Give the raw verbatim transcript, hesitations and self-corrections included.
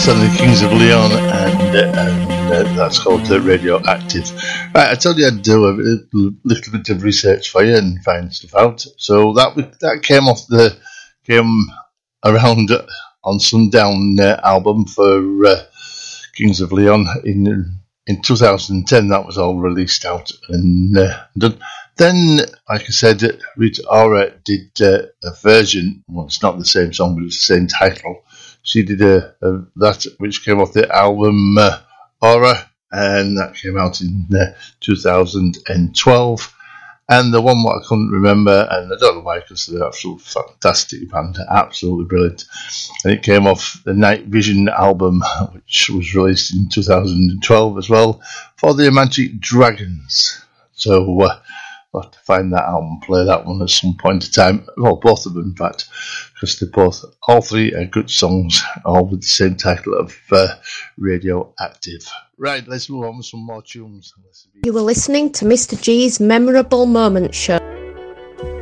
Stanley Kings of Leon, and, uh, and uh, that's called uh, Radioactive. Right, I told you I'd do a, a little bit of research for you and find stuff out. So that that came off the came around on Sundown uh, album for uh, Kings of Leon in in two thousand ten. That was all released out and uh, done. Then, like I said, Rita Ora did uh, a version. Well, it's not the same song, but it's the same title. She did a, a that which came off the album uh, Aura, and that came out in uh, two thousand twelve. And the one what I couldn't remember, and I don't know why, because they're absolutely fantastic band, absolutely brilliant. And it came off the Night Vision album, which was released in two thousand twelve as well, for the Magic Dragons. So uh, I'll have to find that out and play that one at some point in time. Well, both of them, in fact, because they're both, all three are good songs, all with the same title of uh, Radioactive. Right, let's move on with some more tunes. You were listening to Mister G's Memorable Moments Show.